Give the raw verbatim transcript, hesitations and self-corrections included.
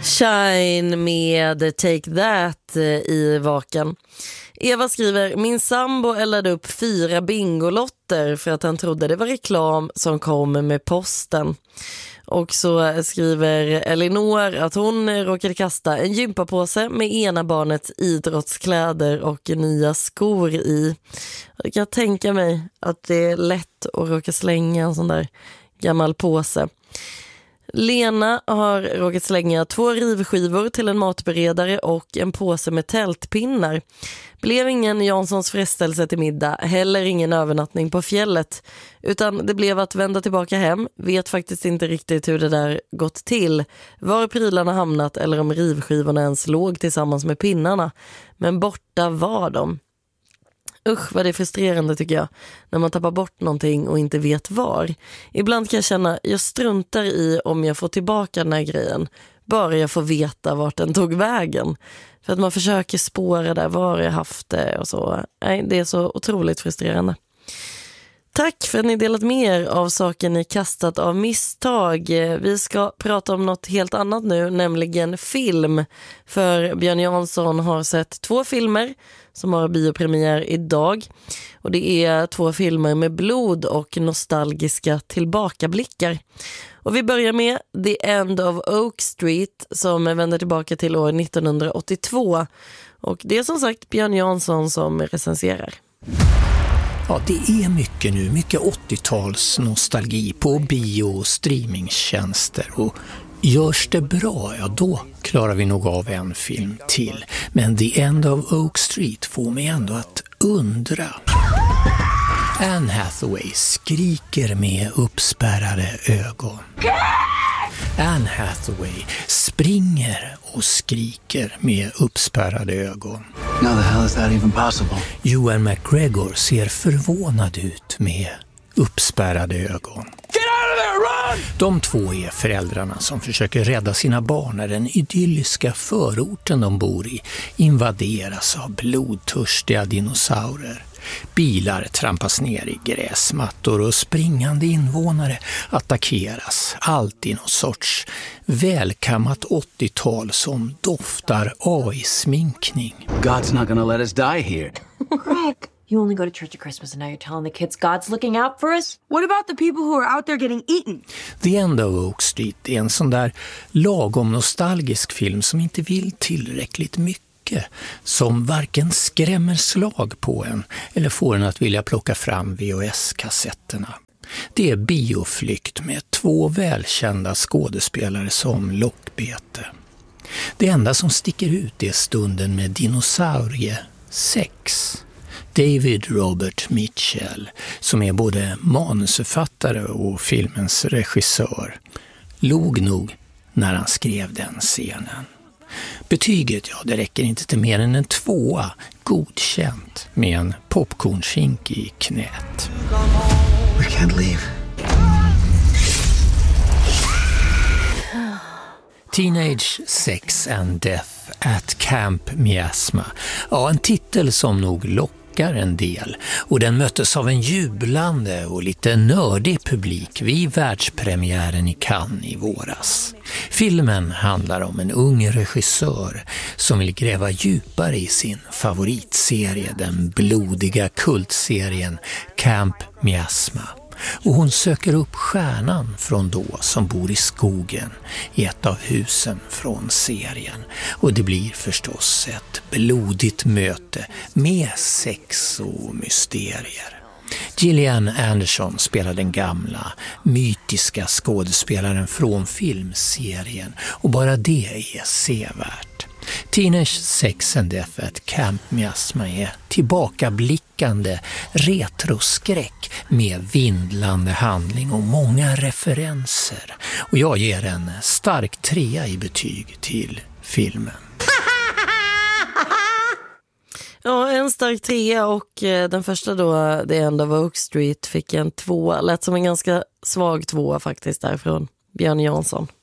Shine med Take That i Vaken. Eva skriver: min sambo eldade upp fyra bingolotter för att han trodde det var reklam som kom med posten. Och så skriver Elinor att hon råkade kasta en gympapåse med ena barnets idrottskläder och nya skor i. Jag kan tänka mig att det är lätt att råka slänga en sån där gammal påse. Lena har råkat slänga två rivskivor till en matberedare och en påse med tältpinnar. Blev ingen Janssons frestelse till middag, heller ingen övernattning på fjället. Utan det blev att vända tillbaka hem. Vet faktiskt inte riktigt hur det där gått till. Var prylarna hamnat eller om rivskivorna ens låg tillsammans med pinnarna. Men borta var de. Usch, vad det är frustrerande tycker jag, när man tappar bort någonting och inte vet var. Ibland kan jag känna, jag struntar i om jag får tillbaka den här grejen, bara jag får veta vart den tog vägen. För att man försöker spåra där, var jag haft det och så. Nej, det är så otroligt frustrerande. Tack för att ni delat med er av saker ni kastat av misstag. Vi ska prata om något helt annat nu, nämligen film. För Björn Jansson har sett två filmer som har biopremiär idag. Och det är två filmer med blod och nostalgiska tillbakablickar. Och vi börjar med The End of Oak Street som vänder tillbaka till år nittonhundraåttiotvå. Och det är som sagt Björn Jansson som recenserar. Ja, det är mycket nu, mycket åttio-tals nostalgi på bio- och streamingtjänster. Och görs det bra, ja då klarar vi nog av en film till. Men The End of Oak Street får mig ändå att undra. Anne Hathaway skriker med uppspärrade ögon. Anne Hathaway springer och skriker med uppspärrade ögon. Now the hell is that even possible? Ewan McGregor ser förvånad ut med uppspärrade ögon. Get out of there, run! De två är föräldrarna som försöker rädda sina barn när den idylliska förorten de bor i invaderas av blodtörstiga dinosaurier. Bilar trampas ner i gräsmattor och springande invånare attackeras. Allt i någon sorts välkammat åttio-tal som doftar A I-sminkning. God's not gonna let us die here. Greg, you only go to church at Christmas and now you're telling the kids God's looking out for us? What about the people who are out there getting eaten? The End of Oak Street är en sån där lagom nostalgisk film som inte vill tillräckligt mycket. Som varken skrämmer slag på en eller får en att vilja plocka fram V H S-kassetterna. Det är bioflykt med två välkända skådespelare som lockbete. Det enda som sticker ut är stunden med dinosauriesex. David Robert Mitchell, som är både manusförfattare och filmens regissör, log nog när han skrev den scenen. Betyget, ja, det räcker inte till mer än en tvåa, godkänt, med en popcornskink i knät. We can't leave. Teenage Sex and Death at Camp Miasma. Ja, en titel som nog lockar en del, och den möttes av en jublande och lite nördig publik vid världspremiären i Cannes i våras. Filmen handlar om en ung regissör som vill gräva djupare i sin favoritserie, den blodiga kultserien Camp Miasma. Och hon söker upp stjärnan från då som bor i skogen i ett av husen från serien. Och det blir förstås ett blodigt möte med sex och mysterier. Gillian Anderson spelar den gamla, mytiska skådespelaren från filmserien, och bara det är sevärt. Teenage Sex and Death at Camp Miasma är tillbakablickande retroskräck med vindlande handling och många referenser. Och jag ger en stark trea i betyg till filmen. Ja, en stark trea, och eh, den första då, The End of Oak Street, fick en tvåa. Lät som en ganska svag tvåa faktiskt därifrån Björn Jansson.